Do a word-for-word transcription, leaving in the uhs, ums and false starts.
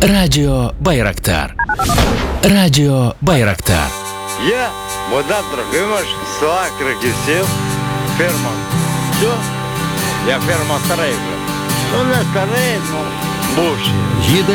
Радіо Байрактар. Радіо Байрактар. Я, Богдан Трохимович, з села Криківців, ферма. Все, я ферма старий вже. Ну не старий, ну бувший. Їде